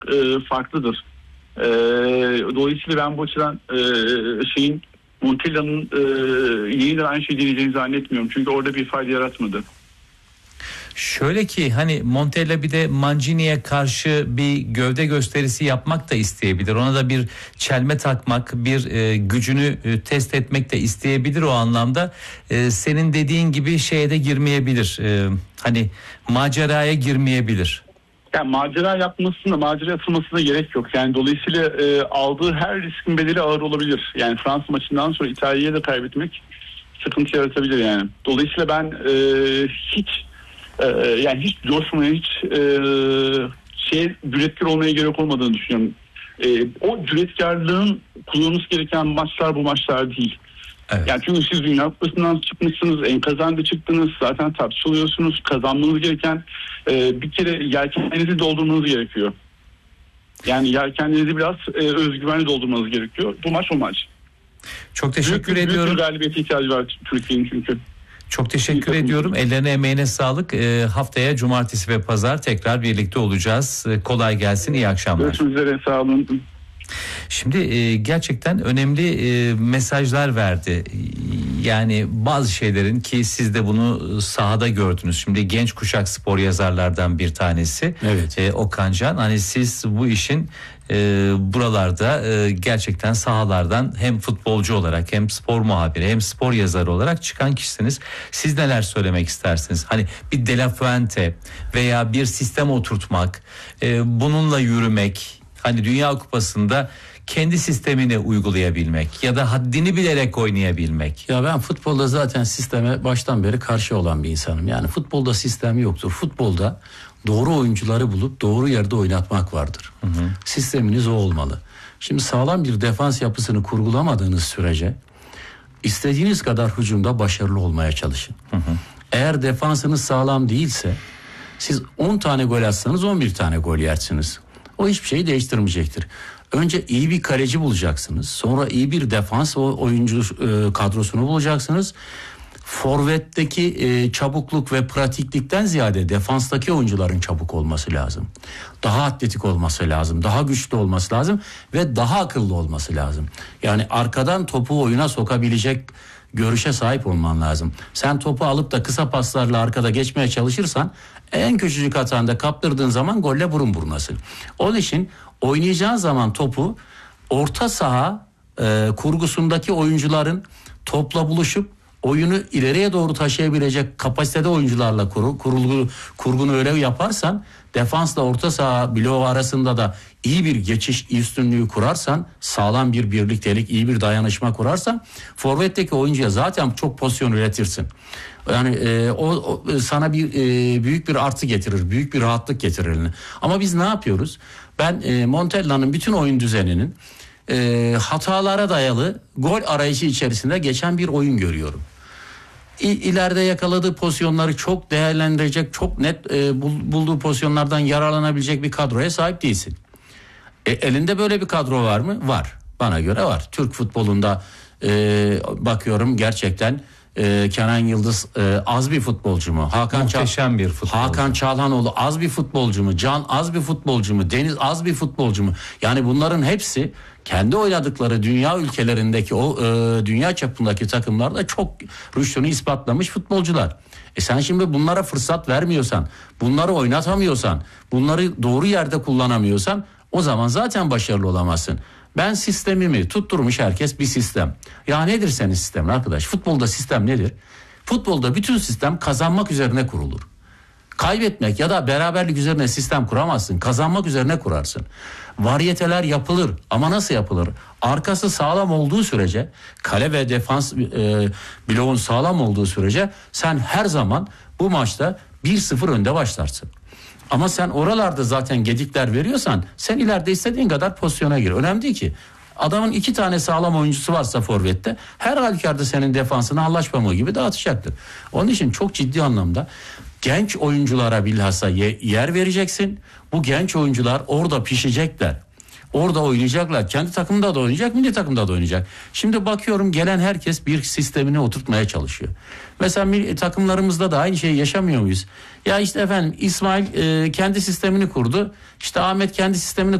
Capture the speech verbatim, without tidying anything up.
e, farklıdır. E, dolayısıyla ben bu açıdan e, şeyin Montella'nın e, yeniden aynı şey deneyeceğini zannetmiyorum. Çünkü orada bir fayda yaratmadı. Şöyle ki hani Montella bir de Mancini'ye karşı bir gövde gösterisi yapmak da isteyebilir. Ona da bir çelme takmak, bir e, gücünü e, test etmek de isteyebilir o anlamda. E, senin dediğin gibi şeye de girmeyebilir. E, hani maceraya girmeyebilir. Yani macera yapmasına, macera atılmasına gerek yok. Yani dolayısıyla e, aldığı her riskin bedeli ağır olabilir. Yani Fransa maçından sonra İtalya'ya da kaybetmek sıkıntı yaratabilir yani. Dolayısıyla ben e, hiç e, yani hiç coşmaya, hiç e, şey cüretkar olmaya gerek olmadığını düşünüyorum. E, o cüretkarlığın kullanılması gereken maçlar bu maçlar değil. Evet. Yani çünkü siz Dünya Kupası'ndan çıkmışsınız, enkazanda çıktınız, zaten tartışılıyorsunuz, kazanmanız gereken e, bir kere yelkenlerinizi doldurmanız gerekiyor. Yani yelkenlerinizi biraz e, özgüvenle doldurmanız gerekiyor. Bu maç o maç. Çok teşekkür büyük, ediyorum. Büyük bir galibiyete ihtiyacı var Türkiye'nin çünkü. Çok teşekkür ediyorum. Ellerine emeğine sağlık. E, haftaya cumartesi ve pazar tekrar birlikte olacağız. E, kolay gelsin. İyi akşamlar. Görüşmek üzere. Sağ olun. Şimdi e, gerçekten önemli e, mesajlar verdi. Yani bazı şeylerin ki siz de bunu sahada gördünüz. Şimdi genç kuşak spor yazarlardan bir tanesi. Evet. E, Okan Can. Hani siz bu işin e, buralarda e, gerçekten sahalardan hem futbolcu olarak hem spor muhabiri hem spor yazarı olarak çıkan kişisiniz. Siz neler söylemek istersiniz? Hani bir De La Fuente veya bir sistem oturtmak, e, bununla yürümek. Hani Dünya Kupası'nda kendi sistemini uygulayabilmek ya da haddini bilerek oynayabilmek. Ya ben futbolda zaten sisteme baştan beri karşı olan bir insanım. Yani futbolda sistem yoktur. Futbolda doğru oyuncuları bulup doğru yerde oynatmak vardır. Hı hı. Sisteminiz o olmalı. Şimdi sağlam bir defans yapısını kurgulamadığınız sürece istediğiniz kadar hücumda başarılı olmaya çalışın. Hı hı. Eğer defansınız sağlam değilse siz on tane gol atsanız on bir tane gol yersiniz. O hiçbir şeyi değiştirmeyecektir. Önce iyi bir kaleci bulacaksınız. Sonra iyi bir defans oyuncu e, kadrosunu bulacaksınız. Forvetteki e, çabukluk ve pratiklikten ziyade defanstaki oyuncuların çabuk olması lazım. Daha atletik olması lazım. Daha güçlü olması lazım. Ve daha akıllı olması lazım. Yani arkadan topu oyuna sokabilecek görüşe sahip olman lazım. Sen topu alıp da kısa paslarla arkada geçmeye çalışırsan en küçücük hatanda kaptırdığın zaman golle burun burunasın. Onun için oynayacağın zaman topu orta saha e, kurgusundaki oyuncuların topla buluşup oyunu ileriye doğru taşıyabilecek kapasitede oyuncularla kur, kurulgu, kurgunu öyle yaparsan, defansla orta saha bloğu arasında da iyi bir geçiş üstünlüğü kurarsan, sağlam bir birliktelik, iyi bir dayanışma kurarsan, forvetteki oyuncuya zaten çok pozisyon üretirsin. Yani e, o, o sana bir e, büyük bir artı getirir, büyük bir rahatlık getirir. Ama biz ne yapıyoruz? Ben e, Montella'nın bütün oyun düzeninin e, hatalara dayalı gol arayışı içerisinde geçen bir oyun görüyorum. İleride yakaladığı pozisyonları çok değerlendirecek, çok net e, bulduğu pozisyonlardan yararlanabilecek bir kadroya sahip değilsin. E, elinde böyle bir kadro var mı? Var. Bana göre var. Türk futbolunda e, bakıyorum gerçekten e, Kenan Yıldız e, az bir futbolcu mu? Hakan Muhteşem Ça- bir futbolcu. Hakan Çalhanoğlu az bir futbolcu mu? Can az bir futbolcu mu? Deniz az bir futbolcu mu? Yani bunların hepsi kendi oynadıkları dünya ülkelerindeki o e, dünya çapındaki takımlarda çok rüştünü ispatlamış futbolcular. E sen şimdi bunlara fırsat vermiyorsan, bunları oynatamıyorsan, bunları doğru yerde kullanamıyorsan o zaman zaten başarılı olamazsın. Ben sistemimi tutturmuş herkes bir sistem. Ya nedir senin sistemin arkadaş? Futbolda sistem nedir? Futbolda bütün sistem kazanmak üzerine kurulur. Kaybetmek ya da beraberlik üzerine sistem kuramazsın. Kazanmak üzerine kurarsın. Varyeteler yapılır ama nasıl yapılır? Arkası sağlam olduğu sürece, kale ve defans e, bloğun sağlam olduğu sürece sen her zaman bu maçta bir sıfır önde başlarsın. Ama sen oralarda zaten gedikler veriyorsan sen ileride istediğin kadar pozisyona gir. Önemli değil ki. Adamın iki tane sağlam oyuncusu varsa forvette her halükarda senin defansını hallaç pamuğu gibi dağıtacaktır. Onun için çok ciddi anlamda genç oyunculara bilhassa yer vereceksin. Bu genç oyuncular orada pişecekler. Orada oynayacaklar. Kendi takımda da oynayacak, milli takımda da oynayacak. Şimdi bakıyorum gelen herkes bir sistemini oturtmaya çalışıyor. Mesela milli takımlarımızda da aynı şeyi yaşamıyor muyuz? Ya işte efendim İsmail e, kendi sistemini kurdu. İşte Ahmet kendi sistemini